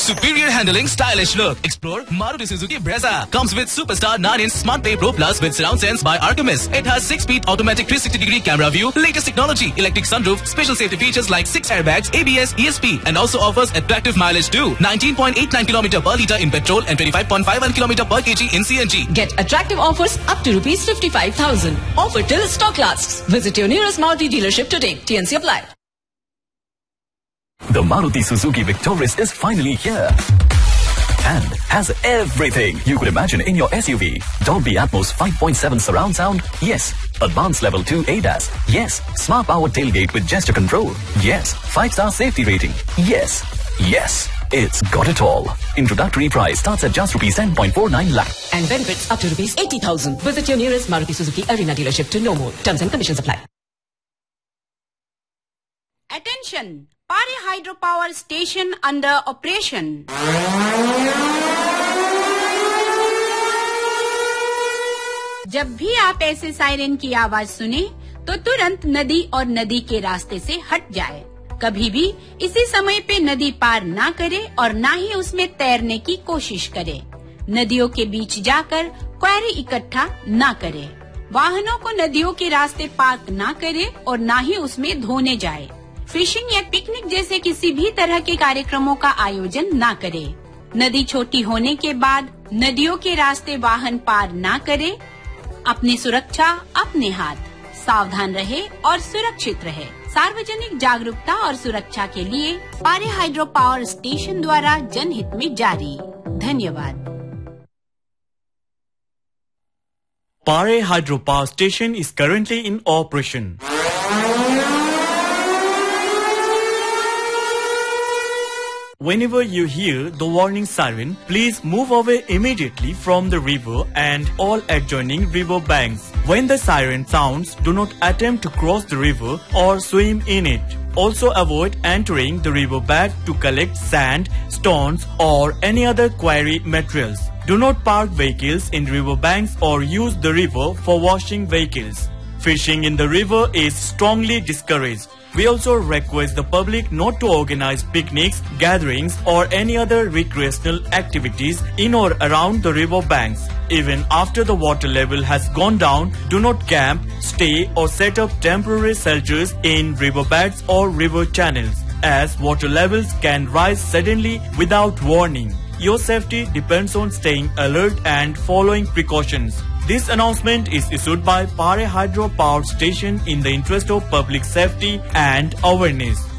Superior handling, stylish look. Explore Maruti Suzuki Brezza. Comes with Superstar 9-inch Smart Pay Pro Plus with surround sense by Artemis. It has 6-speed automatic 360-degree camera view, latest technology, electric sunroof, special safety features like 6 airbags, ABS, ESP, and also offers attractive mileage too. 19.89 km per litre in petrol and 25.51 km per kg in CNG. Get attractive offers up to rupees 55,000. Offer till stock lasts. Visit your nearest Maruti dealership today. TNC apply. The Maruti Suzuki Victoris is finally here and has everything you could imagine in your SUV. Dolby Atmos 5.7 surround sound? Yes. Advanced Level 2 ADAS? Yes. Smart powered tailgate with gesture control? Yes. 5-star safety rating? Yes. Yes. It's got it all. Introductory price starts at just rupees 10.49 lakh. And benefits up to rupees 80,000. Visit your nearest Maruti Suzuki Arena dealership to know more. Terms and conditions apply. Attention! Pare Hydropower Station under operation. जब भी आप ऐसे siren की आवाज सुने तो तुरंत नदी और नदी के रास्ते से हट जाए। कभी भी इसी समय पे नदी पार ना करे और ना ही उसमें तैरने की कोशिश करे। नदियों के बीच जाकर क्वेरी इकट्ठा ना करे। वाहनों को नदियों के रास्ते पार्क ना करे और ना ही उसमें धोने जाए। फिशिंग या पिकनिक जैसे किसी भी तरह के कार्यक्रमों का आयोजन ना करे। नदी छोटी होने के बाद नदियों के रास्ते वाहन पार ना करे। अपनी सुरक्षा अपने हाथ। सावधान रहे और सुरक्षित रहे। सार्वजनिक जागरूकता और सुरक्षा के लिए पारे हाइड्रो पावर स्टेशन द्वारा जनहित में जारी। धन्यवाद। Pare Hydro Power Station is currently in operation. Whenever you hear the warning siren, please move away immediately from the river and all adjoining river banks. When the siren sounds, do not attempt to cross the river or swim in it. Also avoid entering the river bed to collect sand, stones or any other quarry materials. Do not park vehicles in river banks or use the river for washing vehicles. Fishing in the river is strongly discouraged. We also request the public not to organize picnics, gatherings or any other recreational activities in or around the river banks. Even after the water level has gone down, do not camp, stay or set up temporary shelters in riverbeds or river channels, as water levels can rise suddenly without warning. Your safety depends on staying alert and following precautions. This announcement is issued by Pare Hydro Power Station in the interest of public safety and awareness.